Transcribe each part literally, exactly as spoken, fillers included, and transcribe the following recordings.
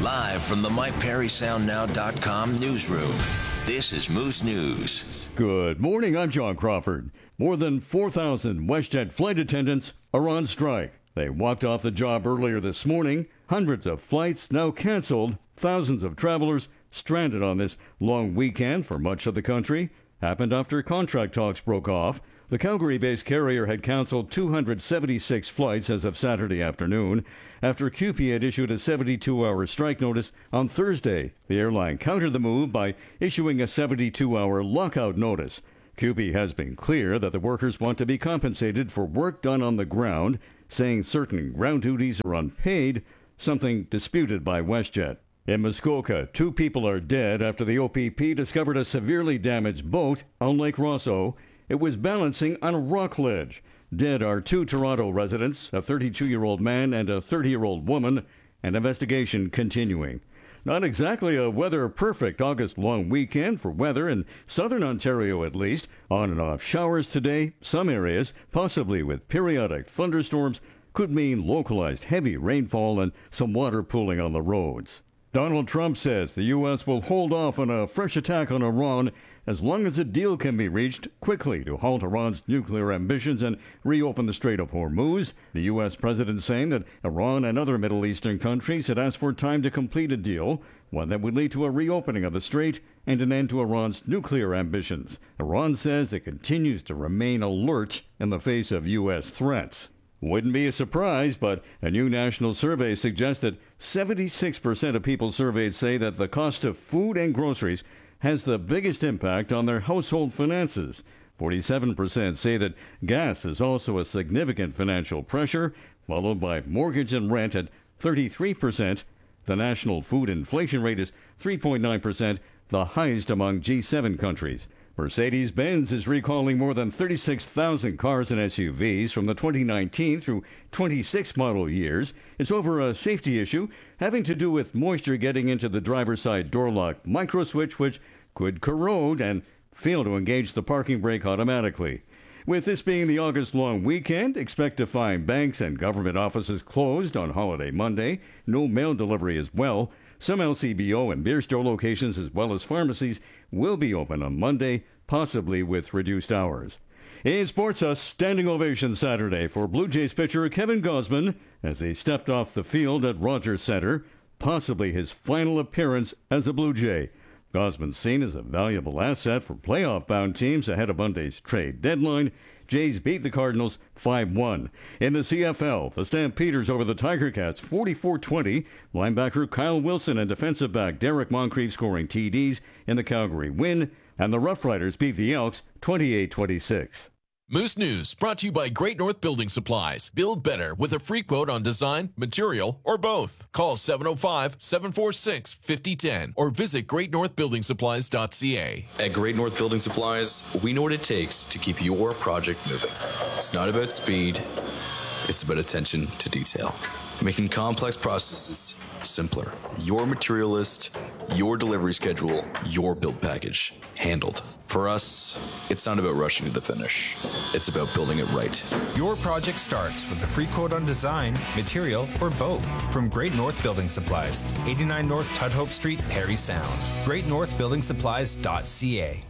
Live from the my perry sound now dot com newsroom, this is Moose News. Good morning, I'm John Crawford. More than four thousand WestJet flight attendants are on strike. They walked off the job earlier this morning. Hundreds of flights now canceled. Thousands of travelers stranded on this long weekend for much of the country. Happened after contract talks broke off. The Calgary-based carrier had canceled two hundred seventy-six flights as of Saturday afternoon after C U P E had issued a seventy-two hour strike notice on Thursday. The airline countered the move by issuing a seventy-two hour lockout notice. C U P E has been clear that the workers want to be compensated for work done on the ground, saying certain ground duties are unpaid, something disputed by WestJet. In Muskoka, two people are dead after the O P P discovered a severely damaged boat on Lake Rosso. It was balancing on a rock ledge. Dead are two Toronto residents, a thirty-two-year-old man and a thirty-year-old woman, and investigation continuing. Not exactly a weather-perfect August long weekend for weather in southern Ontario at least. On and off showers today. Some areas, possibly with periodic thunderstorms, could mean localized heavy rainfall and some water pooling on the roads. Donald Trump says the U S will hold off on a fresh attack on Iran as long as a deal can be reached quickly to halt Iran's nuclear ambitions and reopen the Strait of Hormuz. The U S president saying that Iran and other Middle Eastern countries had asked for time to complete a deal, one that would lead to a reopening of the strait and an end to Iran's nuclear ambitions. Iran says it continues to remain alert in the face of U S threats. Wouldn't be a surprise, but a new national survey suggests that seventy-six percent of people surveyed say that the cost of food and groceries has the biggest impact on their household finances. forty-seven percent say that gas is also a significant financial pressure, followed by mortgage and rent at thirty-three percent. The national food inflation rate is three point nine percent, the highest among G seven countries. Mercedes-Benz is recalling more than thirty-six thousand cars and S U Vs from the twenty nineteen through twenty-six model years. It's over a safety issue having to do with moisture getting into the driver's side door lock microswitch, which could corrode and fail to engage the parking brake automatically. With this being the August-long weekend, expect to find banks and government offices closed on holiday Monday. No mail delivery as well. Some L C B O and beer store locations as well as pharmacies will be open on Monday, possibly with reduced hours. In sports, a standing ovation Saturday for Blue Jays pitcher Kevin Gausman as he stepped off the field at Rogers Center, possibly his final appearance as a Blue Jay. Gausman seen as a valuable asset for playoff-bound teams ahead of Monday's trade deadline. Jays beat the Cardinals five one. In the C F L, the Stampeders over the Tiger Cats forty-four twenty. Linebacker Kyle Wilson and defensive back Derek Moncrief scoring T Ds in the Calgary win. And the Rough Riders beat the Elks twenty-eight twenty-six. Moose News, brought to you by Great North Building Supplies. Build better with a free quote on design, material, or both. Call seven oh five, seven four six, five oh one oh or visit great north building supplies dot c a. At Great North Building Supplies, we know what it takes to keep your project moving. It's not about speed, it's about attention to detail. Making complex processes simpler. Your material list, your delivery schedule, your build package. Handled. For us, it's not about rushing to the finish. It's about building it right. Your project starts with a free quote on design, material, or both from Great North Building Supplies, eighty-nine North Tudhope Street, Perry Sound. great north building supplies dot c a.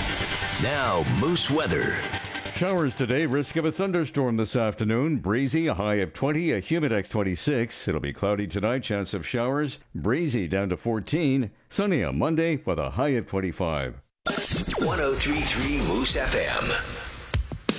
Now, Moose weather. Showers today, risk of a thunderstorm this afternoon. Breezy, a high of twenty, a Humidex twenty-six. It'll be cloudy tonight, chance of showers. Breezy down to fourteen. Sunny on Monday with a high of twenty-five. one oh three point three Moose F M.